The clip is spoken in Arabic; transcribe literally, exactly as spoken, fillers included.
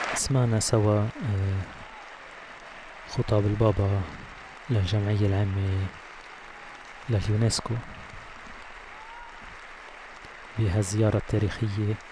سمعنا سوا آه، خطاب البابا للجمعية العامة لليونسكو بهالزيارة التاريخية